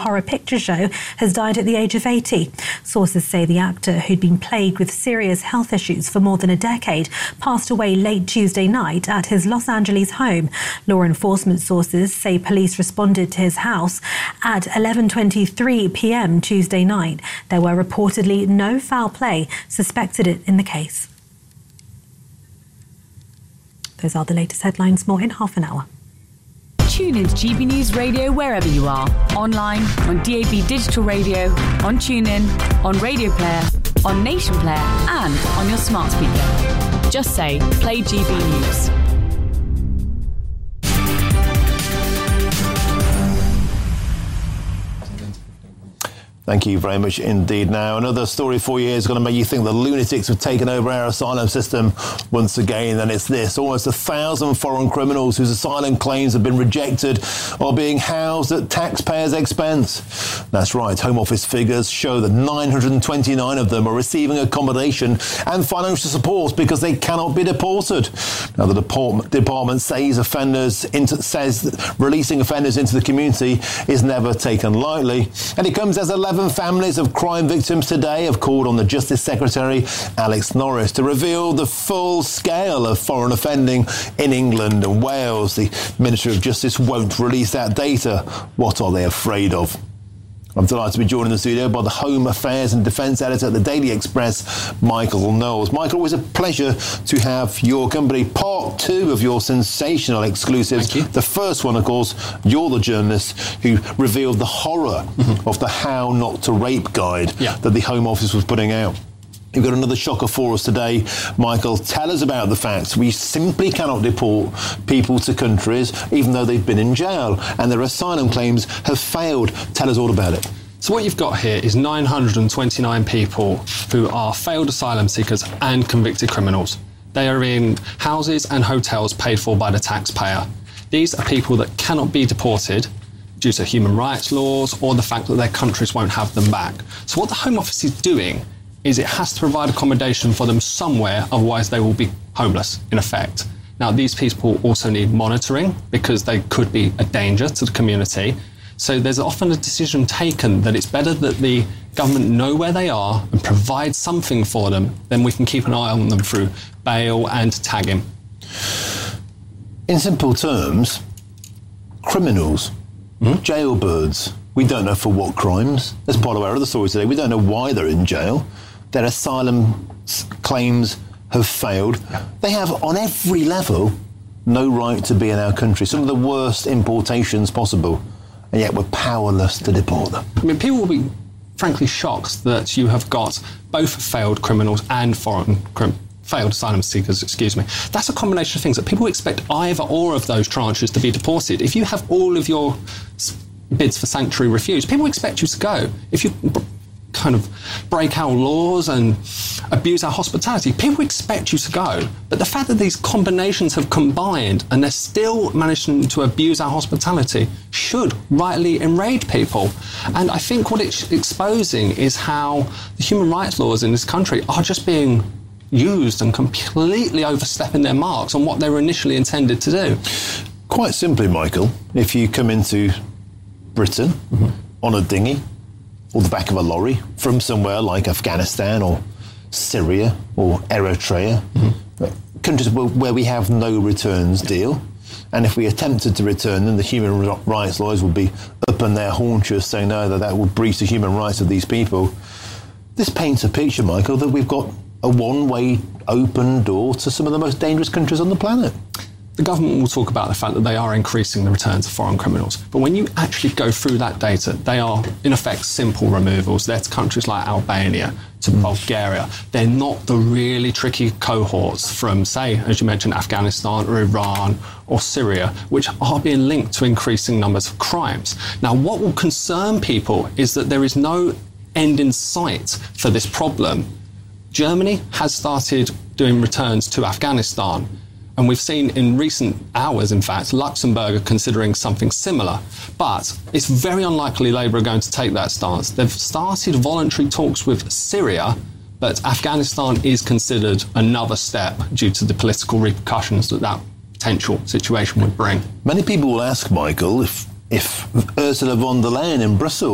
horror picture show has died at the age of 80. Sources say the actor, who'd been plagued with serious health issues for more than a decade, passed away late Tuesday night at his Los Angeles home. Law enforcement sources say police responded to his house at 11:23 p.m. Tuesday night. There were reportedly no foul play suspected in the case. Those are the latest headlines. More in half an hour. Tune into GB News Radio wherever you are. Online, on DAB Digital Radio, on TuneIn, on Radio Player, on Nation Player and on your smart speaker. Just say, play GB News. Thank you very much indeed. Now, another story for you is going to make you think the lunatics have taken over our asylum system once again, and it's this. Almost 1,000 foreign criminals whose asylum claims have been rejected are being housed at taxpayers' expense. That's right. Home Office figures show that 929 of them are receiving accommodation and financial support because they cannot be deported. Now, the department says releasing offenders into the community is never taken lightly, and it comes as 11 families of crime victims today have called on the Justice Secretary, Alex Norris, to reveal the full scale of foreign offending in England and Wales. The Ministry of Justice won't release that data. What are they afraid of? I'm delighted to be joined in the studio by the Home Affairs and Defence Editor at the Daily Express, Michael Knowles. Michael, always a pleasure to have your company. Part 2 of your sensational exclusives. Thank you. The first one, of course, you're the journalist who revealed the horror of the How Not to Rape guide that the Home Office was putting out. You've got another shocker for us today. Michael, tell us about the facts. We simply cannot deport people to countries even though they've been in jail and their asylum claims have failed. Tell us all about it. So what you've got here is 929 people who are failed asylum seekers and convicted criminals. They are in houses and hotels paid for by the taxpayer. These are people that cannot be deported due to human rights laws or the fact that their countries won't have them back. So what the Home Office is doing is it has to provide accommodation for them somewhere, otherwise they will be homeless, in effect. Now, these people also need monitoring because they could be a danger to the community. So there's often a decision taken that it's better that the government know where they are and provide something for them, then we can keep an eye on them through bail and tagging. In simple terms, criminals, jailbirds, we don't know for what crimes. As part of our other story today, we don't know why they're in jail. Their asylum claims have failed. They have, on every level, no right to be in our country. Some of the worst importations possible, and yet we're powerless to deport them. I mean, people will be, frankly, shocked that you have got both failed criminals and failed asylum seekers, That's a combination of things that people expect either or of those tranches to be deported. If you have all of your bids for sanctuary refused, people expect you to go. If you kind of break our laws and abuse our hospitality, people expect you to go. But the fact that these combinations have combined and they're still managing to abuse our hospitality should rightly enrage people. And I think what it's exposing is how the human rights laws in this country are just being used and completely overstepping their marks on what they were initially intended to do. Quite simply, Michael, if you come into Britain on a dinghy or the back of a lorry from somewhere like Afghanistan or Syria or Eritrea, countries where we have no returns deal, and if we attempted to return them, the human rights lawyers would be up on their haunches saying no, that would breach the human rights of these people. This paints a picture, Michael, that we've got a one-way open door to some of the most dangerous countries on the planet. The government will talk about the fact that they are increasing the returns of foreign criminals. But when you actually go through that data, they are, in effect, simple removals. They're to countries like Albania, to Bulgaria. They're not the really tricky cohorts from, say, as you mentioned, Afghanistan or Iran or Syria, which are being linked to increasing numbers of crimes. Now, what will concern people is that there is no end in sight for this problem. Germany has started doing returns to Afghanistan. And we've seen in recent hours, in fact, Luxembourg are considering something similar. But it's very unlikely Labour are going to take that stance. They've started voluntary talks with Syria, but Afghanistan is considered another step due to the political repercussions that potential situation would bring. Many people will ask, Michael, if Ursula von der Leyen in Brussels